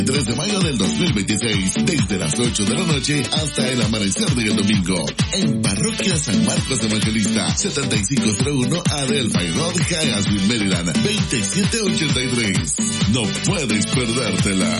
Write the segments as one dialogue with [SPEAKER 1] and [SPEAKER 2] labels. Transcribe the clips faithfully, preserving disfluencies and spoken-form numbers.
[SPEAKER 1] tres de mayo del dos mil veintiséis, desde las ocho de la noche hasta el amanecer del domingo, en Parroquia San Marcos Evangelista, setenta y cinco cero uno Adelphi Road, Hyattsville, Maryland, veintisiete ochenta y tres. No puedes perdértela.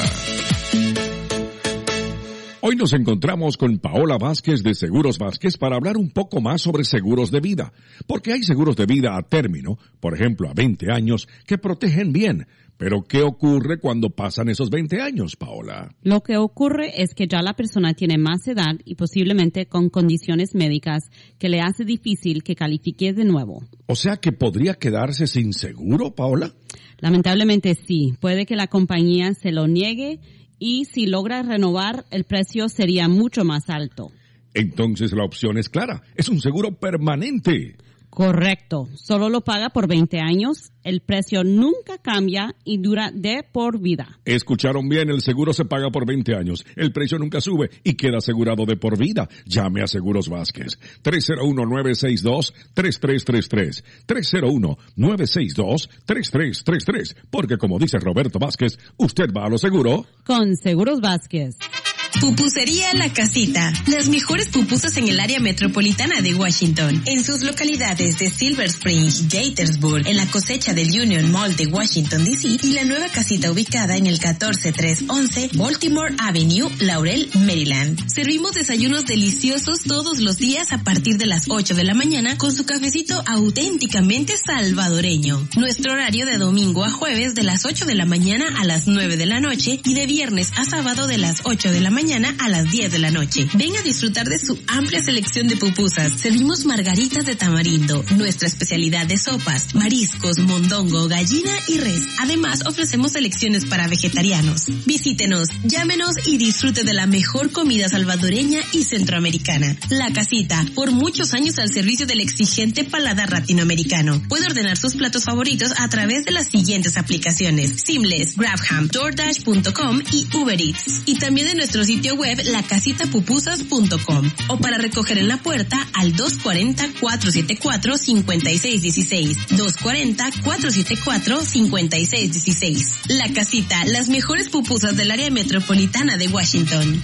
[SPEAKER 2] Hoy nos encontramos con Paola Vázquez de Seguros Vázquez para hablar un poco más sobre seguros de vida, porque hay seguros de vida a término, por ejemplo a veinte años, que protegen bien. Pero ¿qué ocurre cuando pasan esos veinte años, Paola?
[SPEAKER 3] Lo que ocurre es que ya la persona tiene más edad y posiblemente con condiciones médicas que le hace difícil que califique de nuevo.
[SPEAKER 2] O sea que podría quedarse sin seguro, Paola.
[SPEAKER 3] Lamentablemente sí, puede que la compañía se lo niegue y si logra renovar, el precio sería mucho más alto.
[SPEAKER 2] Entonces la opción es clara, es un seguro permanente.
[SPEAKER 3] Correcto, solo lo paga por veinte años, el precio nunca cambia y dura de por vida.
[SPEAKER 2] Escucharon bien, el seguro se paga por veinte años, el precio nunca sube y queda asegurado de por vida. Llame a Seguros Vázquez, tres cero uno, nueve seis dos, tres tres tres tres, tres cero uno, nueve seis dos, tres tres tres tres, porque como dice Roberto Vázquez, usted va a lo seguro
[SPEAKER 3] con Seguros Vázquez.
[SPEAKER 4] Pupusería La Casita. Las mejores pupusas en el área metropolitana de Washington. En sus localidades de Silver Spring, Gaithersburg, en la cosecha del Union Mall de Washington, D C y la nueva casita ubicada en el catorce tres once Baltimore Avenue, Laurel, Maryland. Servimos desayunos deliciosos todos los días a partir de las ocho de la mañana con su cafecito auténticamente salvadoreño. Nuestro horario de domingo a jueves de las ocho de la mañana a las nueve de la noche y de viernes a sábado de las ocho de la mañana mañana a las diez de la noche. Ven a disfrutar de su amplia selección de pupusas. Servimos margaritas de tamarindo, nuestra especialidad de sopas, mariscos, mondongo, gallina y res. Además, ofrecemos selecciones para vegetarianos. Visítenos, llámenos y disfrute de la mejor comida salvadoreña y centroamericana. La Casita, por muchos años al servicio del exigente paladar latinoamericano. Puede ordenar sus platos favoritos a través de las siguientes aplicaciones: Seamless, GrabHam, DoorDash punto com y Uber Eats. Y también de nuestro sitio web la casita pupusas punto com o para recoger en la puerta al dos cuatro cero, cuatro siete cuatro, cinco seis uno seis, dos cuatro cero, cuatro siete cuatro, cinco seis uno seis. La Casita, las mejores pupusas del área metropolitana de Washington.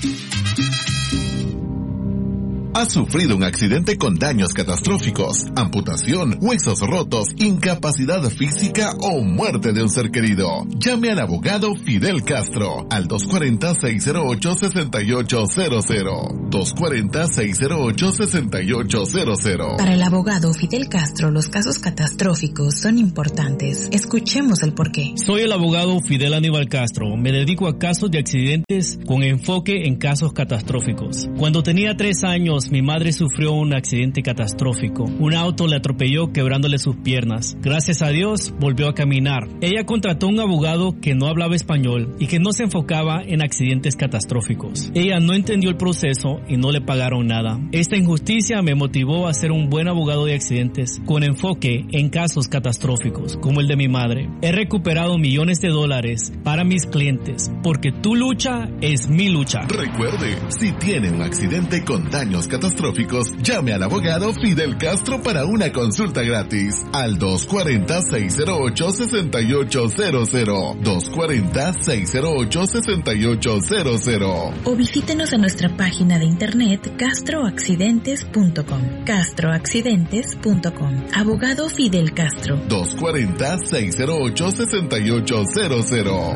[SPEAKER 1] ¿Has sufrido un accidente con daños catastróficos, amputación, huesos rotos, incapacidad física o muerte de un ser querido? Llame al abogado Fidel Castro al dos cuatro cero, seis cero ocho, seis ocho cero cero. dos cuatro cero, seis cero ocho, seis ocho cero cero.
[SPEAKER 5] Para el abogado Fidel Castro, los casos catastróficos son importantes. Escuchemos el porqué.
[SPEAKER 6] Soy el abogado Fidel Aníbal Castro. Me dedico a casos de accidentes con enfoque en casos catastróficos. Cuando tenía tres años, mi madre sufrió un accidente catastrófico. Un auto le atropelló quebrándole sus piernas. Gracias a Dios, volvió a caminar. Ella contrató un abogado que no hablaba español y que no se enfocaba en accidentes catastróficos. Ella no entendió el proceso y no le pagaron nada. Esta injusticia me motivó a ser un buen abogado de accidentes con enfoque en casos catastróficos, como el de mi madre. He recuperado millones de dólares para mis clientes, porque tu lucha es mi lucha.
[SPEAKER 1] Recuerde, si tiene un accidente con daños catastróficos, catastróficos, llame al abogado Fidel Castro para una consulta gratis al dos cuatro cero, seis cero ocho, seis ocho cero cero, dos cuatro cero, seis cero ocho, seis ocho cero cero.
[SPEAKER 5] O visítenos en nuestra página de internet castro accidentes punto com. castro accidentes punto com. Abogado Fidel Castro.
[SPEAKER 1] dos cuatro cero, seis cero ocho, seis ocho cero cero.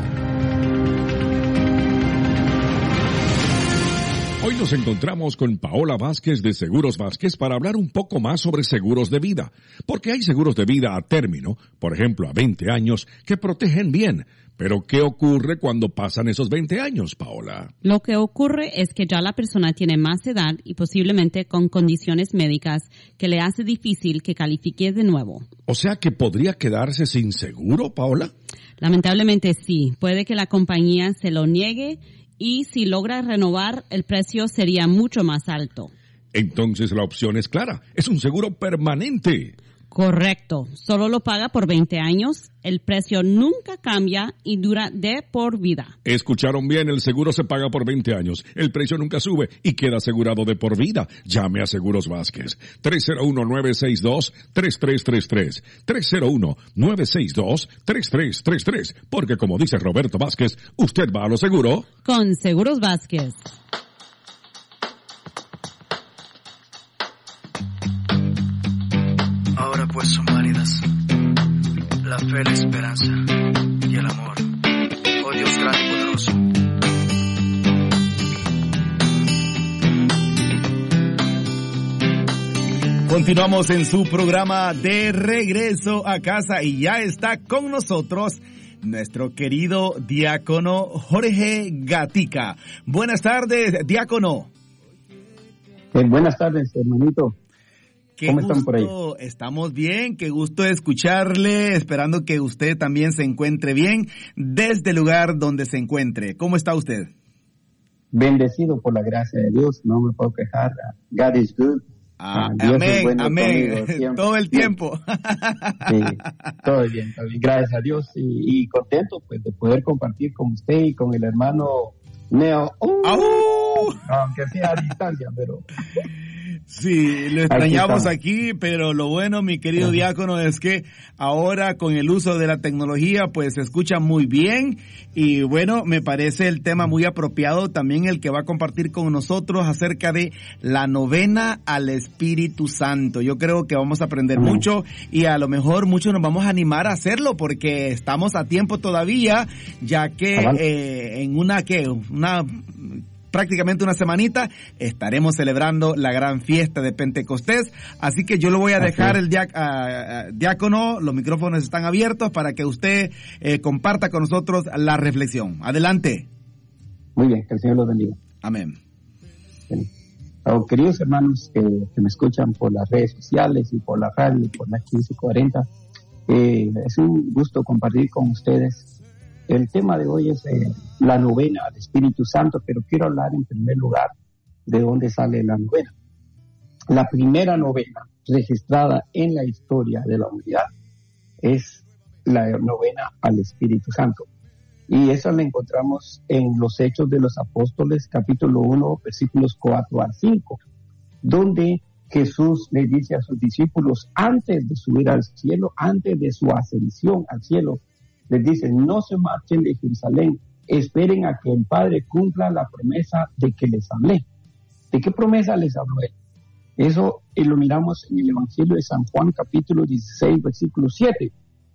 [SPEAKER 2] Hoy nos encontramos con Paola Vázquez de Seguros Vázquez para hablar un poco más sobre seguros de vida, porque hay seguros de vida a término, por ejemplo a veinte años, que protegen bien. Pero ¿qué ocurre cuando pasan esos veinte años, Paola?
[SPEAKER 3] Lo que ocurre es que ya la persona tiene más edad y posiblemente con condiciones médicas que le hace difícil que califique de nuevo.
[SPEAKER 2] O sea que podría quedarse sin seguro, Paola.
[SPEAKER 3] Lamentablemente sí, puede que la compañía se lo niegue y si logra renovar, el precio sería mucho más alto.
[SPEAKER 2] Entonces la opción es clara, es un seguro permanente.
[SPEAKER 3] Correcto. Solo lo paga por veinte años. El precio nunca cambia y dura de por vida.
[SPEAKER 2] Escucharon bien, el seguro se paga por veinte años. El precio nunca sube y queda asegurado de por vida. Llame a Seguros Vázquez. tres cero uno, nueve seis dos, tres tres tres tres. tres cero uno, nueve seis dos, tres tres tres tres. Porque como dice Roberto Vázquez, usted va a lo seguro
[SPEAKER 3] con Seguros Vázquez.
[SPEAKER 7] Ahora pues son válidas la fe, la esperanza y el amor. Oh Dios grande y poderoso.
[SPEAKER 8] Continuamos en su programa de regreso a casa y ya está con nosotros nuestro querido diácono Jorge Gatica. Buenas tardes, diácono.
[SPEAKER 9] Eh, buenas tardes, hermanito.
[SPEAKER 8] Qué
[SPEAKER 9] ¿Cómo
[SPEAKER 8] gusto,
[SPEAKER 9] están por ahí?
[SPEAKER 8] Estamos bien, qué gusto escucharle, esperando que usted también se encuentre bien desde el lugar donde se encuentre. ¿Cómo está usted?
[SPEAKER 9] Bendecido por la gracia de Dios, no me puedo quejar. God is good.
[SPEAKER 8] Ah,
[SPEAKER 9] Ah, Dios
[SPEAKER 8] amén,
[SPEAKER 9] es bueno
[SPEAKER 8] amén,
[SPEAKER 9] conmigo siempre.
[SPEAKER 8] todo el tiempo.
[SPEAKER 9] Sí, todo bien, todo bien, gracias a Dios y, y contento pues de poder compartir con usted y con el hermano Neo. Uh, aunque sea a distancia, pero...
[SPEAKER 8] Sí, lo extrañamos aquí, pero lo bueno, mi querido uh-huh. diácono, es que ahora con el uso de la tecnología, pues se escucha muy bien y bueno, me parece el tema muy apropiado también el que va a compartir con nosotros acerca de la novena al Espíritu Santo. Yo creo que vamos a aprender uh-huh. mucho y a lo mejor muchos nos vamos a animar a hacerlo porque estamos a tiempo todavía, ya que uh-huh. eh, en una, ¿qué? Una... prácticamente una semanita, estaremos celebrando la gran fiesta de Pentecostés, así que yo lo voy a dejar el diá, a, a, diácono, los micrófonos están abiertos para que usted eh, comparta con nosotros la reflexión. Adelante.
[SPEAKER 9] Muy bien, que el Señor los bendiga.
[SPEAKER 8] Amén.
[SPEAKER 9] Bien. Oh, queridos hermanos que, que me escuchan por las redes sociales y por la radio, por la quince cuarenta, eh, es un gusto compartir con ustedes. El tema de hoy es eh, la novena al Espíritu Santo, pero quiero hablar en primer lugar de dónde sale la novena. La primera novena registrada en la historia de la humanidad es la novena al Espíritu Santo. Y esa la encontramos en los Hechos de los Apóstoles, capítulo uno, versículos cuatro al cinco, donde Jesús le dice a sus discípulos antes de subir al cielo, antes de su ascensión al cielo, les dice, no se marchen de Jerusalén, esperen a que el Padre cumpla la promesa de que les hablé. ¿De qué promesa les habló él? Eso eh, lo miramos en el Evangelio de San Juan, capítulo dieciséis, versículo siete.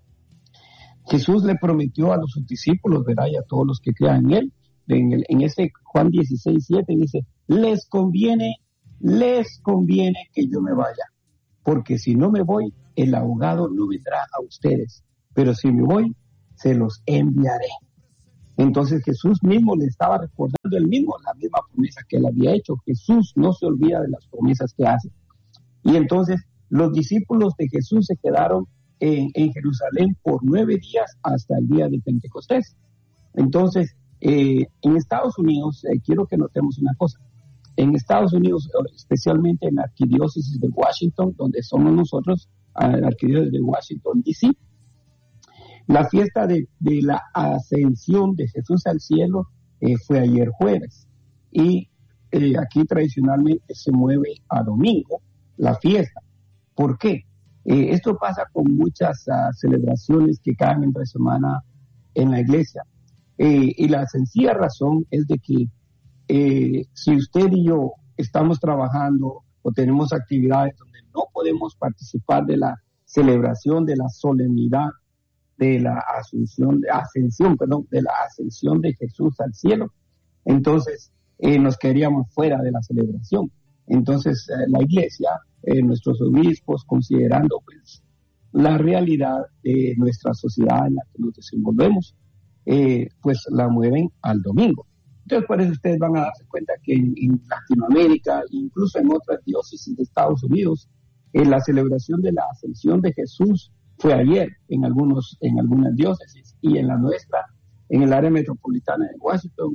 [SPEAKER 9] Jesús le prometió a los sus discípulos, ¿verdad? Y a todos los que crean en él, en, el, en ese Juan dieciséis, siete, dice, les conviene, les conviene que yo me vaya, porque si no me voy, el abogado no vendrá a ustedes, pero si me voy, se los enviaré. Entonces Jesús mismo le estaba recordando el mismo, la misma promesa que él había hecho. Jesús no se olvida de las promesas que hace. Y entonces los discípulos de Jesús se quedaron en, en Jerusalén por nueve días hasta el día de Pentecostés. Entonces, eh, en Estados Unidos, eh, quiero que notemos una cosa. En Estados Unidos, especialmente en la arquidiócesis de Washington, donde somos nosotros, en la arquidiócesis de Washington, D C, la fiesta de, de la ascensión de Jesús al cielo eh, fue ayer jueves. Y eh, aquí tradicionalmente se mueve a domingo la fiesta. ¿Por qué? Eh, esto pasa con muchas uh, celebraciones que caen entre semana en la iglesia. Eh, y la sencilla razón es de que eh, si usted y yo estamos trabajando o tenemos actividades donde no podemos participar de la celebración de la solemnidad de la asunción, de ascensión, perdón, de la ascensión de Jesús al cielo, entonces eh, nos quedaríamos fuera de la celebración. Entonces eh, la iglesia, eh, nuestros obispos, considerando pues la realidad de nuestra sociedad en la que nos desenvolvemos, eh, pues la mueven al domingo. Entonces por eso ustedes van a darse cuenta que en, en Latinoamérica, incluso en otras diócesis de Estados Unidos, eh, la celebración de la ascensión de Jesús fue ayer en algunos en algunas diócesis, y en la nuestra, en el área metropolitana de Washington,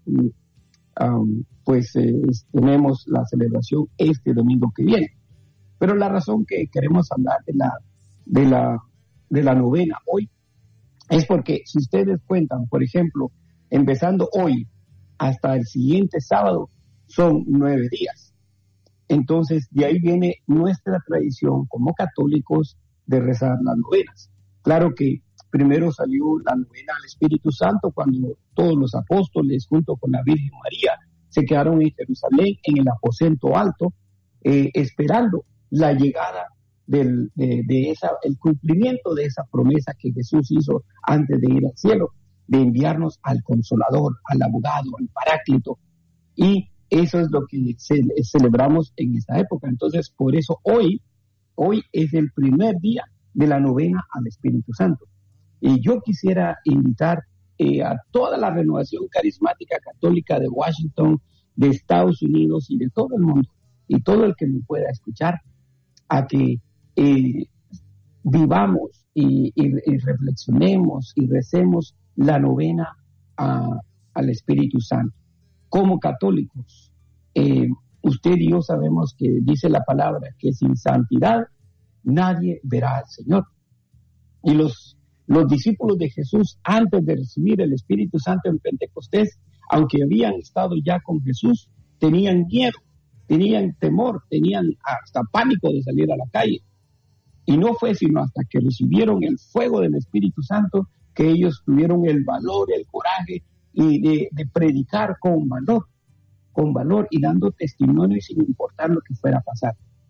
[SPEAKER 9] um, pues eh, tenemos la celebración este domingo que viene. Pero la razón que queremos hablar de la, de la, de la novena hoy es porque si ustedes cuentan, por ejemplo, empezando hoy hasta el siguiente sábado, son nueve días. Entonces, de ahí viene nuestra tradición como católicos de rezar las novenas. Claro que primero salió la novena al Espíritu Santo cuando todos los apóstoles, junto con la Virgen María, se quedaron en Jerusalén, en el aposento alto, eh, esperando la llegada del, de, de esa, el cumplimiento de esa promesa que Jesús hizo antes de ir al cielo, de enviarnos al Consolador, al Abogado, al Paráclito. Y eso es lo que ce- celebramos en esta época. Entonces, por eso hoy, hoy es el primer día de la novena al Espíritu Santo. Y yo quisiera invitar eh, a toda la renovación carismática católica de Washington, de Estados Unidos y de todo el mundo, y todo el que me pueda escuchar, a que eh, vivamos y, y, y reflexionemos y recemos la novena a, al Espíritu Santo. Como católicos, eh, usted y yo sabemos que dice la palabra que sin santidad nadie verá al Señor. Y los, los discípulos de Jesús, antes de recibir el Espíritu Santo en Pentecostés, aunque habían estado ya con Jesús, tenían miedo, tenían temor, tenían hasta pánico de salir a la calle. Y no fue sino hasta que recibieron el fuego del Espíritu Santo que ellos tuvieron el valor, el coraje y de, de predicar con valor, con valor y dando testimonio y sin importar lo que fuera a pasar.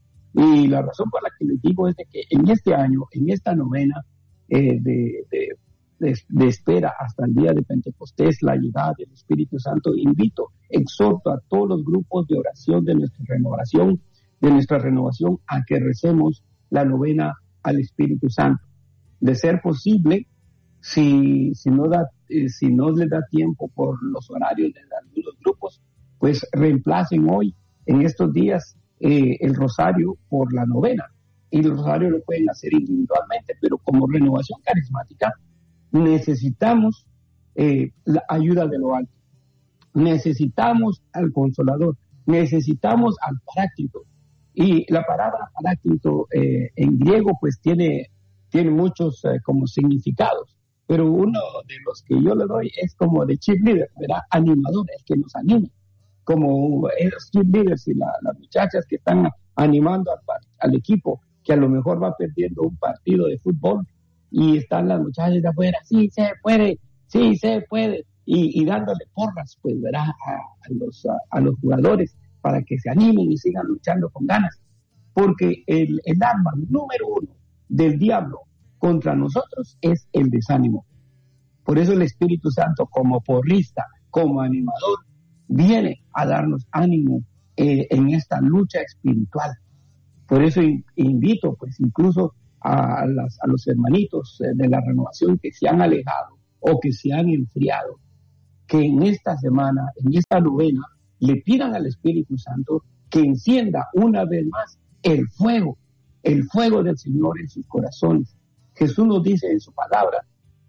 [SPEAKER 9] Y la razón por la que les digo es de que en este año, en esta novena eh, de, de, de, de espera hasta el día de Pentecostés, la llegada del Espíritu Santo, invito, exhorto a todos los grupos de oración de nuestra renovación, de nuestra renovación, a que recemos la novena al Espíritu Santo. De ser posible, si, si, no da, eh, si no les da tiempo por los horarios de algunos grupos, pues reemplacen hoy, en estos días, eh, el rosario por la novena. Y el rosario lo pueden hacer individualmente, pero como renovación carismática necesitamos eh, la ayuda de lo alto. Necesitamos al Consolador, necesitamos al Paráclito. Y la palabra Paráclito eh, en griego pues tiene, tiene muchos eh, como significados, pero uno de los que yo le doy es como de cheerleader, ¿verdad? Animador, el que nos anime, como esos cheerleaders y la, las muchachas que están animando al, al equipo que a lo mejor va perdiendo un partido de fútbol y están las muchachas de afuera, sí se puede, sí se puede, y, y dándole porras, pues, ¿verdad? A, a, los, a, a los jugadores para que se animen y sigan luchando con ganas, porque el, el arma número uno del diablo contra nosotros es el desánimo. Por eso el Espíritu Santo, como porrista, como animador, viene a darnos ánimo eh, en esta lucha espiritual. Por eso in, invito, pues, incluso a, las, a los hermanitos eh, de la renovación que se han alejado o que se han enfriado, que en esta semana, en esta novena, le pidan al Espíritu Santo que encienda una vez más el fuego, el fuego del Señor en sus corazones. Jesús nos dice en su palabra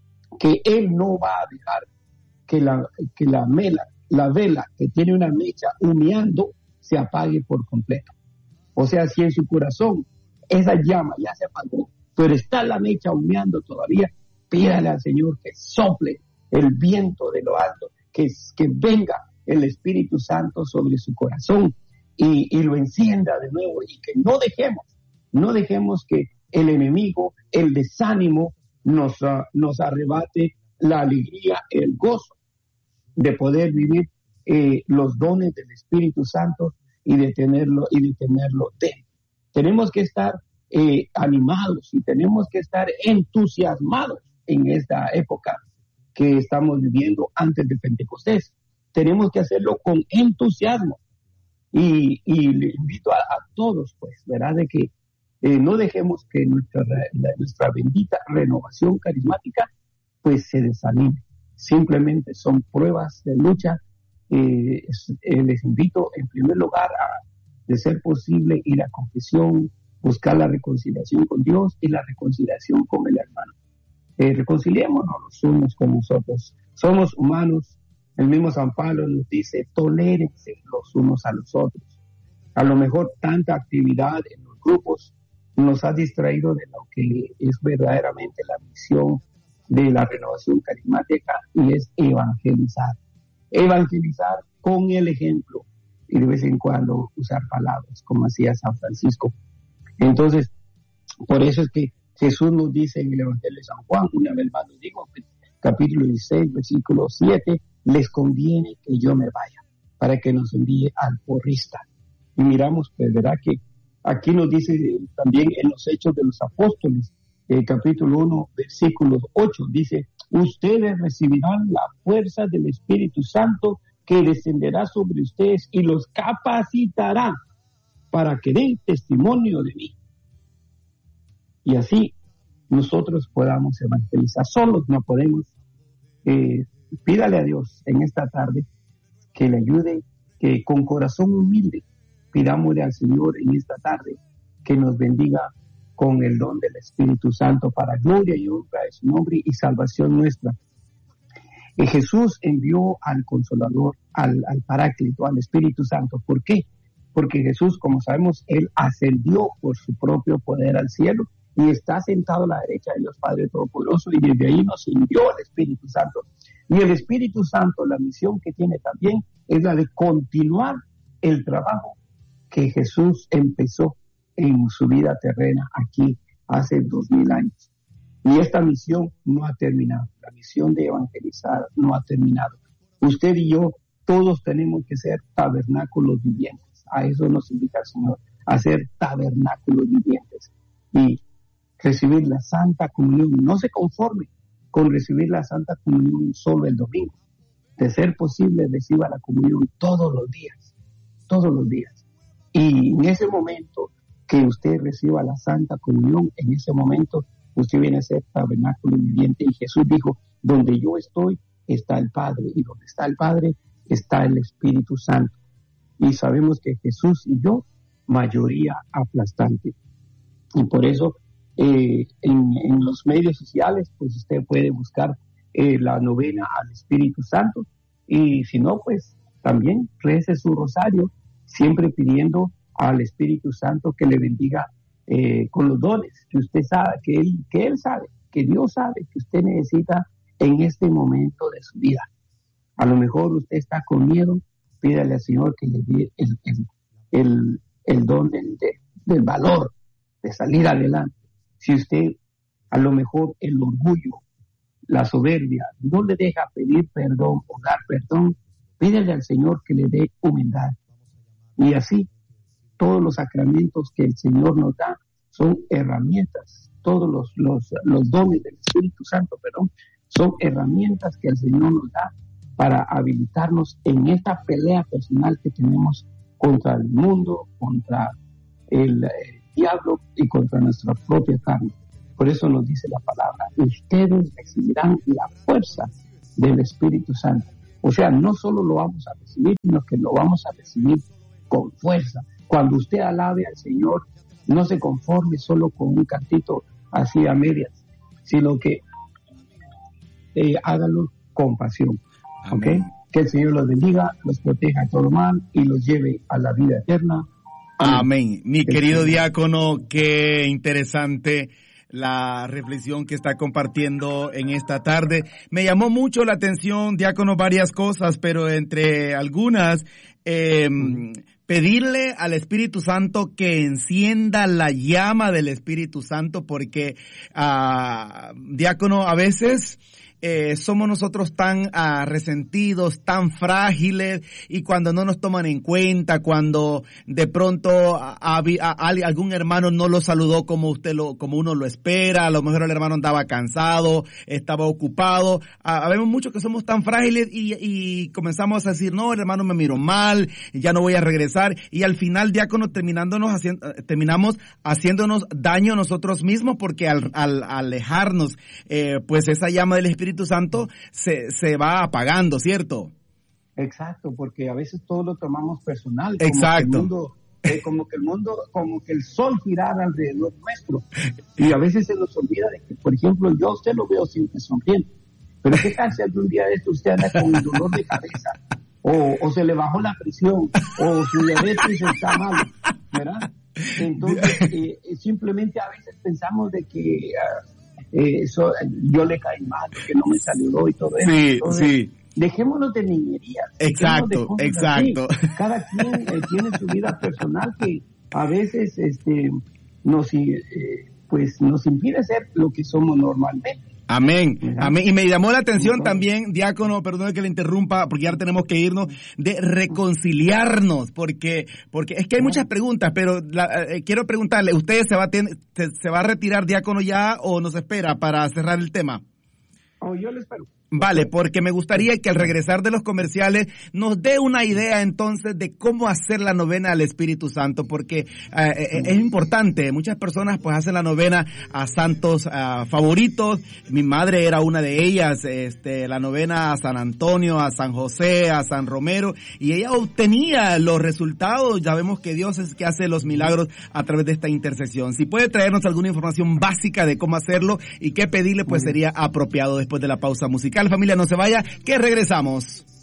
[SPEAKER 9] que Él no va a dejar que la, que la, mela, la vela que tiene una mecha humeando se apague por completo. O sea, si en su corazón esa llama ya se apagó, pero está la mecha humeando todavía, pídale al Señor que sople el viento de lo alto, que, que venga el Espíritu Santo sobre su corazón y, y lo encienda de nuevo, y que no dejemos, no dejemos que el enemigo, el desánimo, nos, uh, nos arrebate la alegría, el gozo de poder vivir eh, los dones del Espíritu Santo y de tenerlo, y de tenerlo dentro. Tenemos que estar eh, animados y tenemos que estar entusiasmados en esta época que estamos viviendo antes de Pentecostés. Tenemos que hacerlo con entusiasmo. Y, y le invito a, a todos, pues, ¿verdad? De que eh, no dejemos que nuestra, la, nuestra bendita renovación carismática, pues, se desanime. Simplemente son pruebas de lucha. Eh, es, eh, les invito, en primer lugar, a, de ser posible, ir a confesión, buscar la reconciliación con Dios y la reconciliación con el hermano. Eh, reconciliémonos los unos con nosotros. Somos humanos. El mismo San Pablo nos dice, tolérense los unos a los otros. A lo mejor tanta actividad en los grupos nos ha distraído de lo que es verdaderamente la misión de la renovación carismática, y es evangelizar. Evangelizar con el ejemplo y de vez en cuando usar palabras, como hacía San Francisco. Entonces, por eso es que Jesús nos dice en el Evangelio de San Juan, una vez más lo digo, capítulo dieciséis, versículo siete, les conviene que yo me vaya, para que nos envíe al porrista. Y miramos, pues, ¿verdad? Que aquí nos dice también en los Hechos de los Apóstoles, el capítulo uno, versículo ocho, dice, ustedes recibirán la fuerza del Espíritu Santo que descenderá sobre ustedes y los capacitará para que den testimonio de mí. Y así nosotros podamos evangelizar. Solos no podemos. Eh, pídale a Dios en esta tarde que le ayude, que con corazón humilde pidámosle al Señor en esta tarde que nos bendiga con el don del Espíritu Santo para gloria y honra de su nombre y salvación nuestra. Y Jesús envió al Consolador, al, al Paráclito, al Espíritu Santo. ¿Por qué? Porque Jesús, como sabemos, Él ascendió por su propio poder al cielo y está sentado a la derecha de Dios Padre Todopoderoso, y desde ahí nos envió al Espíritu Santo. Y el Espíritu Santo, la misión que tiene también es la de continuar el trabajo que Jesús empezó en su vida terrena aquí hace dos mil años. Y esta misión no ha terminado. La misión de evangelizar no ha terminado. Usted y yo, todos tenemos que ser tabernáculos vivientes. A eso nos invita el Señor, a ser tabernáculos vivientes. Y recibir la Santa Comunión. No se conforme con recibir la Santa Comunión solo el domingo. De ser posible, reciba la comunión todos los días. Todos los días. Y en ese momento que usted reciba la Santa Comunión, en ese momento usted viene a ser tabernáculo viviente. Y Jesús dijo, donde yo estoy, está el Padre. Y donde está el Padre, está el Espíritu Santo. Y sabemos que Jesús y yo, mayoría aplastante. Y por eso, eh, en, en los medios sociales, pues usted puede buscar eh, la novena al Espíritu Santo. Y si no, pues también rece su rosario, siempre pidiendo al Espíritu Santo que le bendiga eh, con los dones que usted sabe, que él, que él sabe, que Dios sabe que usted necesita en este momento de su vida. A lo mejor usted está con miedo, pídale al Señor que le dé el, el, el, el don del, de, del valor de salir adelante. Si usted, a lo mejor el orgullo, la soberbia, no le deja pedir perdón o dar perdón, pídale al Señor que le dé humildad. Y así, todos los sacramentos que el Señor nos da son herramientas, todos los, los, los dones del Espíritu Santo, perdón, son herramientas que el Señor nos da para habilitarnos en esta pelea personal que tenemos contra el mundo, contra el, el diablo y contra nuestra propia carne. Por eso nos dice la palabra, ustedes recibirán la fuerza del Espíritu Santo. O sea, no solo lo vamos a recibir, sino que lo vamos a recibir con fuerza. Cuando usted alabe al Señor, no se conforme solo con un cantito así a medias, sino que eh, hágalo con pasión. ¿Ok? Que el Señor los bendiga, los proteja de todo mal y los lleve a la vida eterna.
[SPEAKER 8] Amén. Amén. Mi querido diácono, qué interesante la reflexión que está compartiendo en esta tarde. Me llamó mucho la atención, diácono, varias cosas, pero entre algunas, eh, pedirle al Espíritu Santo que encienda la llama del Espíritu Santo, porque, uh, diácono, a veces Eh, somos nosotros tan uh, resentidos, tan frágiles, y cuando no nos toman en cuenta, cuando de pronto a, a, a, a algún hermano no lo saludó como usted lo, como uno lo espera, a lo mejor el hermano andaba cansado, estaba ocupado, uh, vemos mucho que somos tan frágiles y, y comenzamos a decir, no, el hermano me miró mal, ya no voy a regresar, y al final, diácono, terminándonos haciendo, terminamos haciéndonos daño a nosotros mismos, porque al, al alejarnos, eh, pues esa llama del Espíritu Espíritu Santo se, se va apagando, ¿cierto?
[SPEAKER 9] Exacto, porque a veces todo lo tomamos personal. Como
[SPEAKER 8] Exacto.
[SPEAKER 9] Que el mundo, eh, como que el mundo, como que el sol girara alrededor nuestro. Y a veces se nos olvida de que, por ejemplo, yo a usted lo veo siempre sonriendo. Pero ¿qué tal si algún día de esto usted anda con un dolor de cabeza? O, o se le bajó la presión, o su diabetes está mal, ¿verdad? Entonces, eh, simplemente a veces pensamos de que uh, eh, eso, yo le caí mal, que no me saludó y todo eso.
[SPEAKER 8] Sí,
[SPEAKER 9] Entonces,
[SPEAKER 8] sí.
[SPEAKER 9] Dejémonos de niñerías.
[SPEAKER 8] Exacto,
[SPEAKER 9] de
[SPEAKER 8] exacto.
[SPEAKER 9] Así. Cada quien eh, tiene su vida personal que a veces este nos eh, pues nos impide ser lo que somos normalmente.
[SPEAKER 8] Amén, amén. Y me llamó la atención también, diácono, perdón que le interrumpa, porque ya tenemos que irnos, de reconciliarnos, porque porque es que hay muchas preguntas, pero la, eh, quiero preguntarle, ¿usted se va, a ten, se, se va a retirar, diácono, ya o nos espera para cerrar el tema?
[SPEAKER 9] Oh, yo le espero.
[SPEAKER 8] Vale, porque me gustaría que al regresar de los comerciales nos dé una idea entonces de cómo hacer la novena al Espíritu Santo, porque eh, es importante. Muchas personas pues hacen la novena a santos uh, favoritos. Mi madre era una de ellas, este, la novena a San Antonio, a San José, a San Romero, y ella obtenía los resultados. Ya vemos que Dios es que hace los milagros a través de esta intercesión. Si puede traernos alguna información básica de cómo hacerlo y qué pedirle, pues sería apropiado después de la pausa musical. Familia, no se vaya, que regresamos.